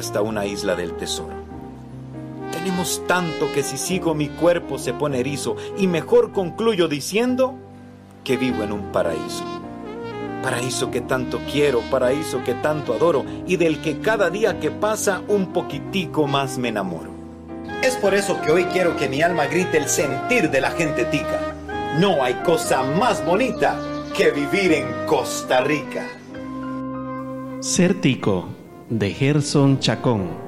hasta una isla del tesoro. Tenemos tanto que si sigo mi cuerpo se pone erizo, y mejor concluyo diciendo que vivo en un paraíso. Paraíso que tanto quiero, paraíso que tanto adoro, y del que cada día que pasa un poquitico más me enamoro. Es por eso que hoy quiero que mi alma grite el sentir de la gente tica. No hay cosa más bonita que vivir en Costa Rica. Ser tico, de Gerson Chacón.